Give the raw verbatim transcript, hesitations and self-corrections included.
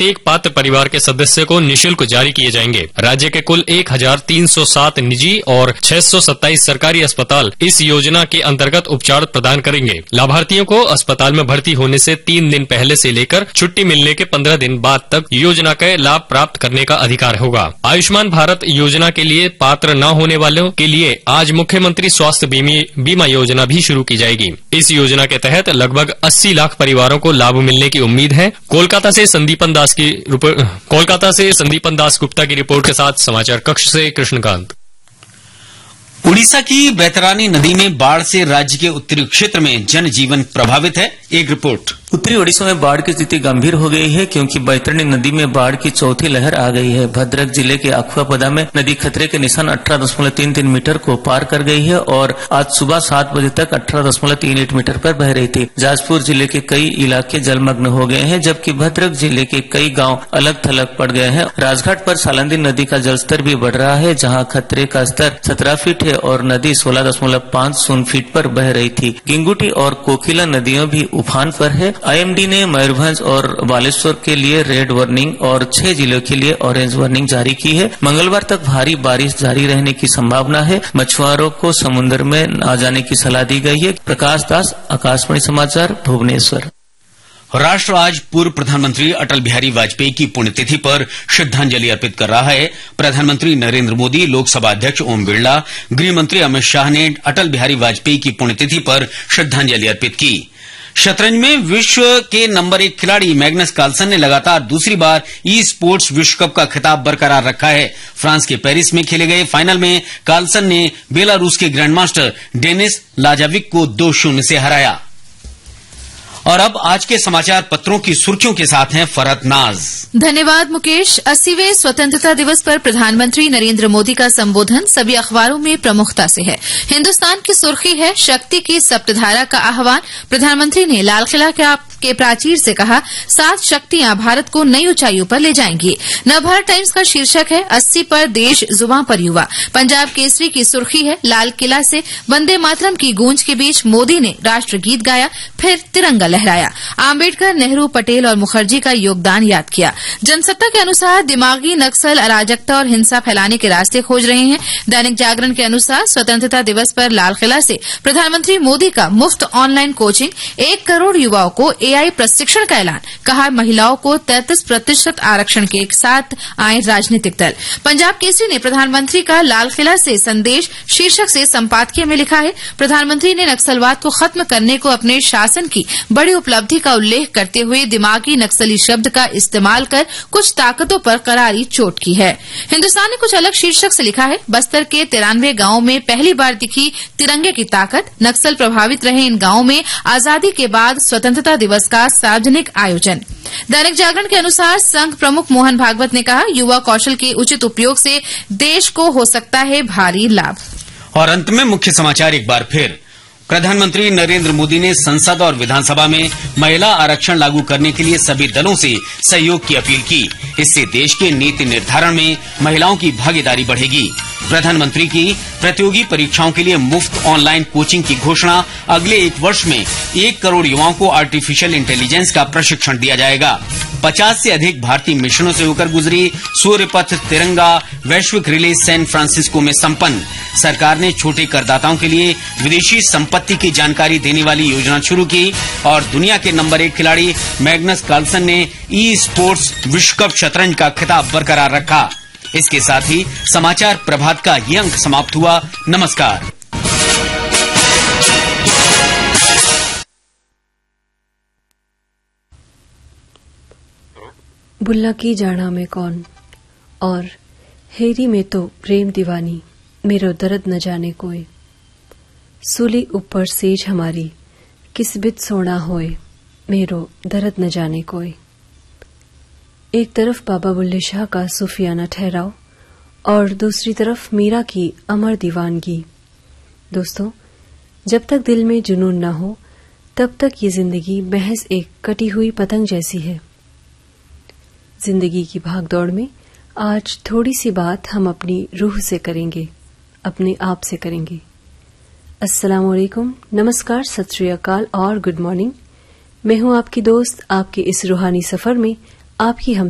प्रत्येक पात्र परिवार के सदस्य को निःशुल्क जारी किए जाएंगे। राज्य के कुल एक हजार तीन सौ सात निजी और छह सौ सत्ताईस सरकारी अस्पताल इस योजना के अंतर्गत उपचार प्रदान करेंगे। लाभार्थियों को अस्पताल में भर्ती होने से तीन दिन पहले से लेकर छुट्टी मिलने के पंद्रह दिन बाद तक योजना का लाभ प्राप्त करने का अधिकार होगा। आयुष्मान भारत योजना के लिए पात्र न होने वालों के लिए आज मुख्यमंत्री स्वास्थ्य बीमा योजना भी शुरू की जाएगी। इस योजना के तहत लगभग अस्सी लाख परिवारों को लाभ मिलने की उम्मीद है। कोलकाता से संदीपन दास की कोलकाता से संदीपन दास गुप्ता की रिपोर्ट के साथ समाचार कक्ष से कृष्णकांत। उड़ीसा की बैतरानी नदी में बाढ़ से राज्य के उत्तरी क्षेत्र में जनजीवन प्रभावित है। एक रिपोर्ट। उत्तरी ओडिशा में बाढ़ की स्थिति गंभीर हो गई है क्योंकि बैतरणी नदी में बाढ़ की चौथी लहर आ गई है। भद्रक जिले के अखुआपदा में नदी खतरे के निशान अठारह दशमलव तीन तीन मीटर को पार कर गई है और आज सुबह सात बजे तक अठारह दशमलव तीन आठ मीटर पर बह रही थी। जाजपुर जिले के कई इलाके जलमग्न हो गए हैं, जबकि भद्रक जिले के कई गांव अलग थलग पड़ गए हैं। राजघाट पर सालंदी नदी का जलस्तर भी बढ़ रहा है, जहां खतरे का स्तर सत्रह फीट है और नदी सोलह दशमलव पांच शून्य फीट पर बह रही थी। गिंगुटी और कोकिला नदियां भी उफान पर है। आईएमडी ने मयूरभंज और बालेश्वर के लिए रेड वार्निंग और छह जिलों के लिए ऑरेंज वार्निंग जारी की है। मंगलवार तक भारी बारिश जारी रहने की संभावना है। मछुआरों को समुद्र में न जाने की सलाह दी गई है। प्रकाश दास, आकाशवाणी समाचार, भुवनेश्वर। राष्ट्र आज पूर्व प्रधानमंत्री अटल बिहारी वाजपेयी की पुण्यतिथि पर श्रद्धांजलि अर्पित कर रहा है। प्रधानमंत्री नरेंद्र मोदी, लोकसभा अध्यक्ष ओम बिरला, गृह मंत्री अमित शाह ने अटल बिहारी वाजपेयी की पुण्यतिथि पर श्रद्धांजलि अर्पित की। शतरंज में विश्व के नंबर एक खिलाड़ी मैग्नस कार्लसन ने लगातार दूसरी बार ई स्पोर्ट्स विश्व कप का खिताब बरकरार रखा है। फ्रांस के पेरिस में खेले गए फाइनल में कार्लसन ने बेलारूस के ग्रैंडमास्टर डेनिस लाजाविक को दो शून्य से हराया। और अब आज के समाचार पत्रों की सुर्खियों के साथ हैं फरहत नाज। धन्यवाद मुकेश। अस्सीवें स्वतंत्रता दिवस पर प्रधानमंत्री नरेंद्र मोदी का संबोधन सभी अखबारों में प्रमुखता से है। हिन्दुस्तान की सुर्खी है, शक्ति की सप्तधारा का आह्वान। प्रधानमंत्री ने लाल किला के प्राचीर से कहा, सात शक्तियां भारत को नई ऊंचाइयों पर ले जाएंगी। नवभारत टाइम्स का शीर्षक है, अस्सी पर देश, जुबां पर युवा। पंजाब केसरी की सुर्खी है, लाल किला से वंदे मातरम की गूंज के बीच मोदी ने राष्ट्रगीत गाया, फिर तिरंगा लहराया। आम्बेडकर, नेहरू, पटेल और मुखर्जी का योगदान याद किया। जनसत्ता के अनुसार दिमागी नक्सल अराजकता और हिंसा फैलाने के रास्ते खोज रहे हैं। दैनिक जागरण के अनुसार स्वतंत्रता दिवस पर लाल किला से प्रधानमंत्री मोदी का मुफ्त ऑनलाइन कोचिंग, एक करोड़ युवाओं को एआई प्रशिक्षण का ऐलान। कहा, महिलाओं को तैंतीस प्रतिशत आरक्षण के साथ आए राजनीतिक दल। पंजाब केसरी ने प्रधानमंत्री का लाल किला से संदेश शीर्षक से संपादकीय में लिखा है, प्रधानमंत्री ने नक्सलवाद को खत्म करने को अपने शासन की बड़ी उपलब्धि का उल्लेख करते हुए दिमागी नक्सली शब्द का इस्तेमाल कर कुछ ताकतों पर करारी चोट की है। हिन्दुस्तान ने कुछ अलग शीर्षक से लिखा है, बस्तर के तिरानवे गांवों में पहली बार दिखी तिरंगे की ताकत। नक्सल प्रभावित रहे इन गांवों में आजादी के बाद स्वतंत्रता दिवस का सार्वजनिक आयोजन। दैनिक जागरण के अनुसार संघ प्रमुख मोहन भागवत ने कहा, युवा कौशल के उचित उपयोग से देश को हो सकता है भारी लाभ। और अंत में मुख्य समाचार एक बार फिर। प्रधानमंत्री नरेंद्र मोदी ने संसद और विधानसभा में महिला आरक्षण लागू करने के लिए सभी दलों से सहयोग की अपील की। इससे देश के नीति निर्धारण में महिलाओं की भागीदारी बढ़ेगी। प्रधानमंत्री की प्रतियोगी परीक्षाओं के लिए मुफ्त ऑनलाइन कोचिंग की घोषणा। अगले एक वर्ष में एक करोड़ युवाओं को आर्टिफिशियल इंटेलिजेंस का प्रशिक्षण दिया जाएगा। पचास से अधिक भारतीय मिशनों से होकर गुजरी सूर्यपथ तिरंगा वैश्विक रिले सैन फ्रांसिस्को में संपन्न। सरकार ने छोटे करदाताओं के लिए विदेशी संपत्ति की जानकारी देने वाली योजना शुरू की। और दुनिया के नंबर एक खिलाड़ी मैग्नस कार्लसन ने ई स्पोर्ट्स विश्व कप शतरंज का खिताब बरकरार रखा। इसके साथ ही समाचार प्रभात का ये अंक समाप्त हुआ। नमस्कार। बुल्ला की जाना में कौन और हेरी में तो प्रेम दीवानी, मेरो दर्द न जाने कोई। सूली ऊपर सेज हमारी, किस बित सोना होए, मेरो दर्द न जाने कोई। एक तरफ बाबा बुल्ले शाह का सूफियाना ठहराव और दूसरी तरफ मीरा की अमर दीवानगी। दोस्तों, जब तक दिल में जुनून न हो तब तक ये जिंदगी महज एक कटी हुई पतंग जैसी है। जिंदगी की भागदौड़ में आज थोड़ी सी बात हम अपनी रूह से करेंगे, अपने आप से करेंगे। अस्सलाम वालेकुम, नमस्कार, सत श्री अकाल और गुड मॉर्निंग। मैं हूं आपकी दोस्त, आपके इस रूहानी सफर में आपकी हम